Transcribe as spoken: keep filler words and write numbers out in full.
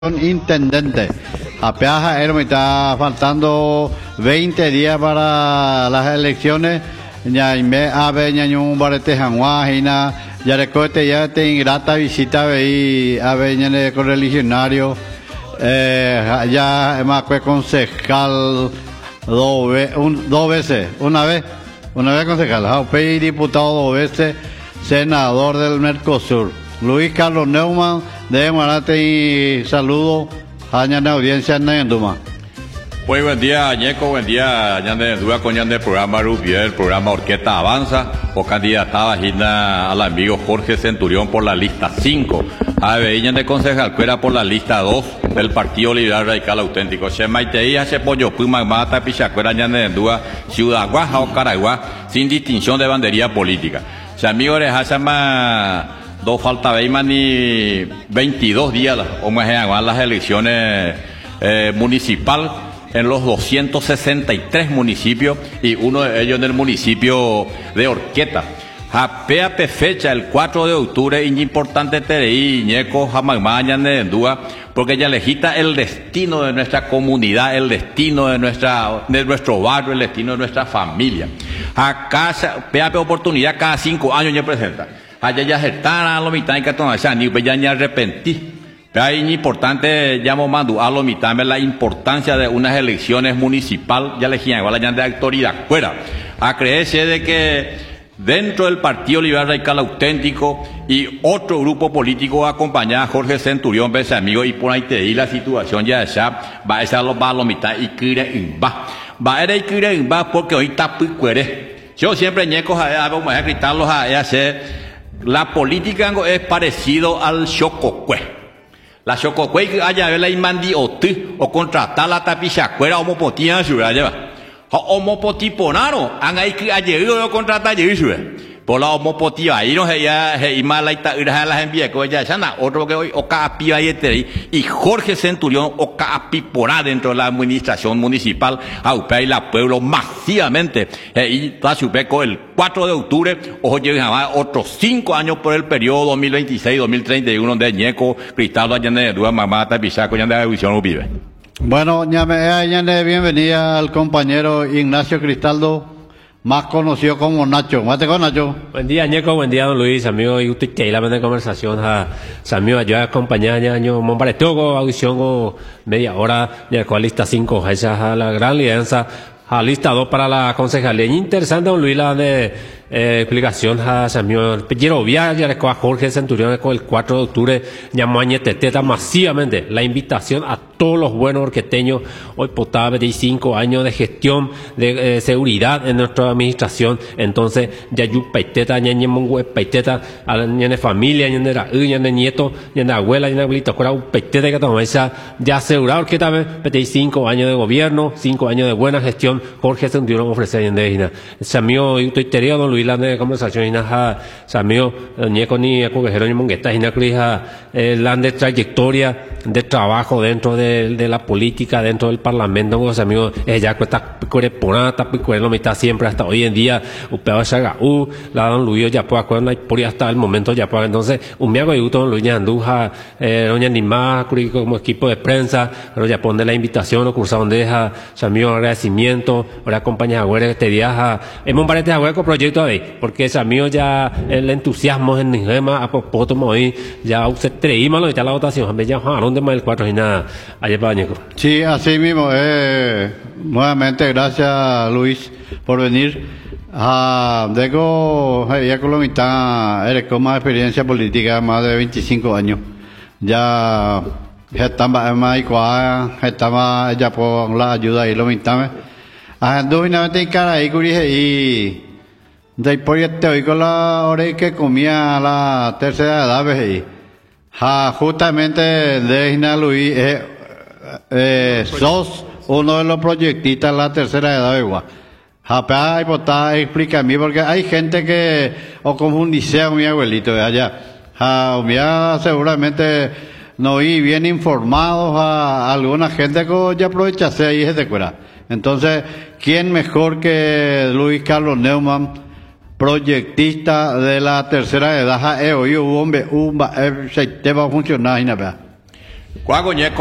Intendente. Apenas está faltando veinte días para las elecciones. Ya me ave ñañun barete janguajina. Ya recorte ya te ingrata visita veí ave ñane correligionario. Eh, ya más que concejal dos veces, un, dos veces, una vez, una vez concejal, y diputado dos veces, senador del Mercosur. Luis Carlos Neumann de Marate y saludo a la audiencia en Nayanduma. Pues buen día, Ñeco, buen día, Ñande Duda con Ñande el programa Rubier, el programa Orquesta Avanza, o candidatada al amigo Jorge Centurión por la lista cinco. A ver, Ñande concejal Cuera por la lista dos del Partido Liberal Radical Auténtico. Se maitei hace pollo puma mata pichacuera Ñande Duda, Ciudad Guaja o Caraguá, sin distinción de bandería política. Se amigo de Hasama. Dos falta veinte ni veintidós días o más en las elecciones eh, municipal en los doscientos sesenta y tres municipios y uno de ellos en el municipio de Orqueta. Japea fecha el cuatro de octubre, y importante tereí, ñeco, jamagmaña, nedúa, porque ya legita el destino de nuestra comunidad, el destino de nuestra, de nuestro barrio, el destino de nuestra familia. Acá, pea oportunidad cada cinco años ya presenta. Allá ya está a lo mitad y que todavía ya ni ya ni arrepentí. Pero es importante, llamo mando a lo mitad la importancia de unas elecciones municipal, ya elegían igual ya de autoridad fuera. A creerse de que dentro del Partido Liberal Radical Auténtico y otro grupo político acompañado a Jorge Centurión, ese amigo, y por ahí te di la situación ya esa, va a esa lo va a lo mitad y quiere va. Va a ir quiere va porque hoy está picuere. Yo siempre ñecos a vamos a gritarlos a hacer. La política es parecido al chococue. La chococue que haya ver la imandi o tú o contratar la tapichacuera o mopotina ciudad lleva. O mopotiponaro, han ahí que haya ido contratar ciudad. Por la homopotiva, ahí no se ya se imala y ta ira las envía que ya sana otro que hoy o capi ahí y Jorge Centurión o capi por dentro de la administración municipal aupa y la pueblo masivamente y ta supeco el cuatro de octubre o llegan otros cinco años por el periodo dos mil veintiséis dos mil treinta y uno de Ñeco Cristaldo Allende Dúa Mamata Pisaco Allende de Visión vive. Bueno, ñame bienvenida al compañero Ignacio Cristaldo, más conocido como Nacho. ¿Mate con Nacho? Buen día, Ñeco, buen día, don Luis, amigo, y usted que la de conversación, a Samio, yo acompañé a año Mombaretogo, audición o media hora, de la lista cinco, esa la gran alianza, a lista dos para la concejalía. Interesante, don Luis, la de eh, explicación a Samio. Quiero obviar, ya a Jorge Centurión con el cuatro de octubre, llamó a Ñeteteta masivamente la invitación a todos los buenos orqueteños, hoy potable de cinco años de gestión de eh, seguridad en nuestra administración. Entonces, ya yu paiteta, ñañe mongue paiteta, a la ñane familia, ñane ra, ñane nieto, ñane abuela, ñane abuelita, fuera un paiteta que toma esa, ya asegurado que también, de cinco años de gobierno, cinco años de buena gestión, Jorge Centurión ofrece en de Samio, y estoy teoría, don Luis, la de conversación, y nada, Samio, ñeco ni acogejero ni mongueta, y nada, la de trayectoria de trabajo dentro de de la política dentro del parlamento, pues amigos, ella cuesta picoreponata, picorelo mitad siempre hasta hoy en día, upeaba chaga u la don Luis ya puede acuerdo por hasta el momento ya puede entonces un miago y don Luis Anduja eh doña Nimá como equipo de prensa, pero ya pone la invitación o cursa donde deja su amigo agradecimiento, ahora acompaña a güera este día en un parete a con proyecto ahí, porque ese amigo ya el entusiasmo en Nigema a popótomo ahí ya usted treímalo y está la votación, ya jaron de más el cuatro y nada. Sí, así mismo. Eh, nuevamente, gracias Luis por venir. Ah, tengo ya con la mitad, eres con más experiencia política, más de veinticinco años. Ya estaba más igual, estaba ya por la ayuda y lo mitad. Ah, dominante en cara y curije y de por ya te oí con la hora que comía a la tercera edad, ¿ves? Ah, justamente de Gina Luis. Eh, Eh, sos uno de los proyectistas de la tercera edad igual. Japá y potá explica a mí porque hay gente que o confundice a mi abuelito de allá. Ja, mía seguramente no vi bien informados a alguna gente que ya aprovechase ahí de fuera. Entonces, ¿quién mejor que Luis Carlos Neumann, proyectista de la tercera edad? Eh, oye, hombre, un va a funcionar y nada. Cuaco